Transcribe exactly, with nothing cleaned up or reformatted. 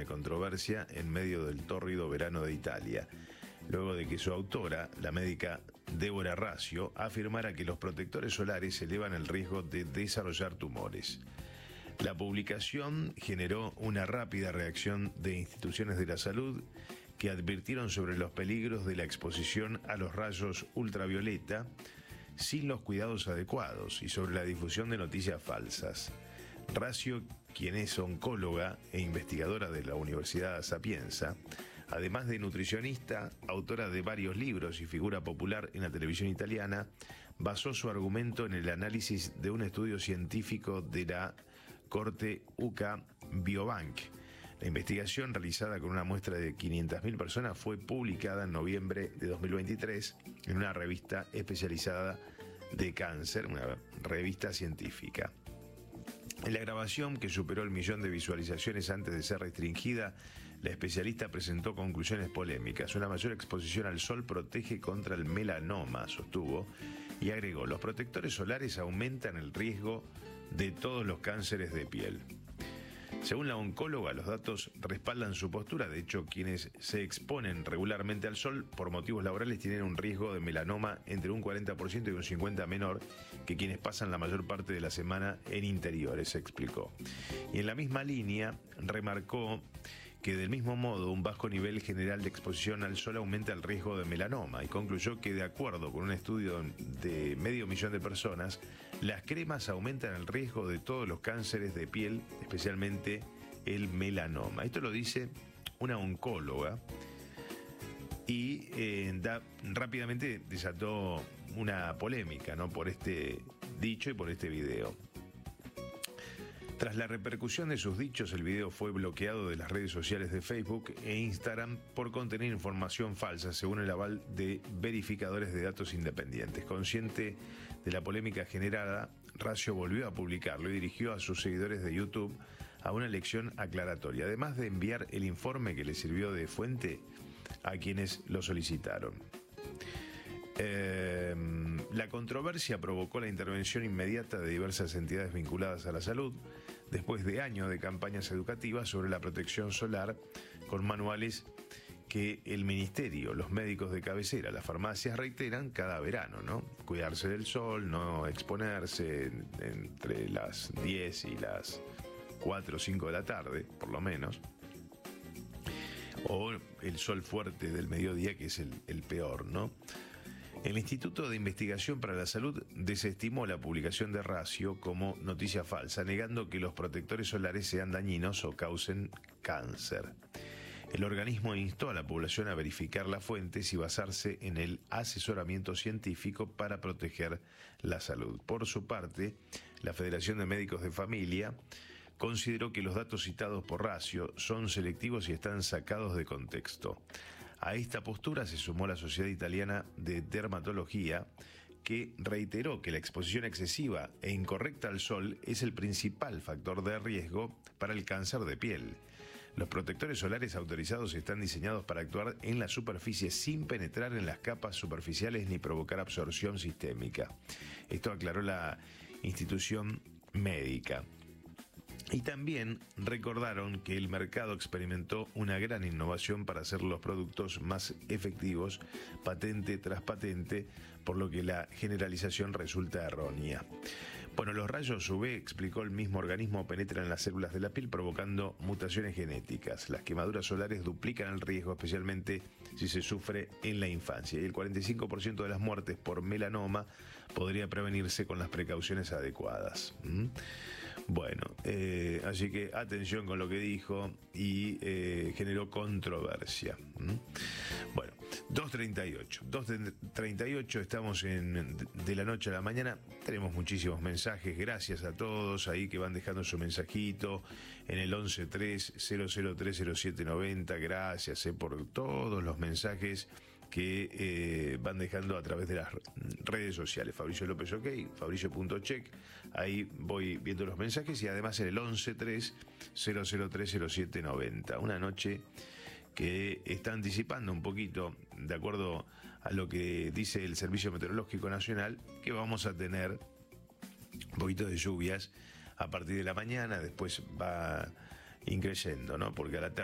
de controversia en medio del tórrido verano de Italia, luego de que su autora, la médica Débora Racio, afirmara que los protectores solares elevan el riesgo de desarrollar tumores. La publicación generó una rápida reacción de instituciones de la salud que advirtieron sobre los peligros de la exposición a los rayos ultravioleta sin los cuidados adecuados y sobre la difusión de noticias falsas. Racio, quien es oncóloga e investigadora de la Universidad Sapienza, además de nutricionista, autora de varios libros y figura popular en la televisión italiana, basó su argumento en el análisis de un estudio científico de la Corte U C A Biobank. La investigación, realizada con una muestra de quinientas mil personas, fue publicada en noviembre de dos mil veintitrés en una revista especializada de cáncer, una revista científica. En la grabación, que superó el millón de visualizaciones antes de ser restringida, la especialista presentó conclusiones polémicas. Una mayor exposición al sol protege contra el melanoma, sostuvo, y agregó: los protectores solares aumentan el riesgo de todos los cánceres de piel. Según la oncóloga, los datos respaldan su postura. De hecho, quienes se exponen regularmente al sol por motivos laborales tienen un riesgo de melanoma entre un cuarenta por ciento y un cincuenta por ciento menor que quienes pasan la mayor parte de la semana en interiores, se explicó. Y en la misma línea, remarcó que del mismo modo un bajo nivel general de exposición al sol aumenta el riesgo de melanoma, y concluyó que, de acuerdo con un estudio de medio millón de personas, las cremas aumentan el riesgo de todos los cánceres de piel, especialmente el melanoma. Esto lo dice una oncóloga y eh, da, rápidamente desató una polémica, ¿no?, por este dicho y por este video. Tras la repercusión de sus dichos, el video fue bloqueado de las redes sociales de Facebook e Instagram por contener información falsa, según el aval de verificadores de datos independientes. Consciente de la polémica generada, Racio volvió a publicarlo y dirigió a sus seguidores de YouTube a una lección aclaratoria, además de enviar el informe que le sirvió de fuente a quienes lo solicitaron. Eh, la controversia provocó la intervención inmediata de diversas entidades vinculadas a la salud, después de años de campañas educativas sobre la protección solar, con manuales que el ministerio, los médicos de cabecera, las farmacias reiteran cada verano, ¿no? Cuidarse del sol, no exponerse entre las diez y las cuatro o cinco de la tarde, por lo menos. O el sol fuerte del mediodía, que es el, el peor, ¿no? El Instituto de Investigación para la Salud desestimó la publicación de Racio como noticia falsa, negando que los protectores solares sean dañinos o causen cáncer. El organismo instó a la población a verificar las fuentes y basarse en el asesoramiento científico para proteger la salud. Por su parte, la Federación de Médicos de Familia consideró que los datos citados por Racio son selectivos y están sacados de contexto. A esta postura se sumó la Sociedad Italiana de Dermatología, que reiteró que la exposición excesiva e incorrecta al sol es el principal factor de riesgo para el cáncer de piel. Los protectores solares autorizados están diseñados para actuar en la superficie sin penetrar en las capas superficiales ni provocar absorción sistémica. Esto aclaró la institución médica. Y también recordaron que el mercado experimentó una gran innovación para hacer los productos más efectivos, patente tras patente, por lo que la generalización resulta errónea. Bueno, los rayos U V, explicó el mismo organismo, penetran en las células de la piel provocando mutaciones genéticas. Las quemaduras solares duplican el riesgo, especialmente si se sufre en la infancia. Y el cuarenta y cinco por ciento de las muertes por melanoma podría prevenirse con las precauciones adecuadas. ¿Mm? Bueno, eh, así que atención con lo que dijo y eh, generó controversia. ¿Mm? Bueno, dos treinta y ocho. dos treinta y ocho, estamos en de la noche a la mañana. Tenemos muchísimos mensajes. Gracias a todos ahí que van dejando su mensajito en el once tres cero cero tres cero siete noventa. Gracias eh, por todos los mensajes que eh, van dejando a través de las redes sociales. Fabricio López OK, Fabricio punto check. Ahí voy viendo los mensajes y además en el once tres cero cero tres cero siete noventa. Una noche que está anticipando un poquito, de acuerdo a lo que dice el Servicio Meteorológico Nacional, que vamos a tener un poquito de lluvias a partir de la mañana, después va increyendo, ¿no? Porque a la tarde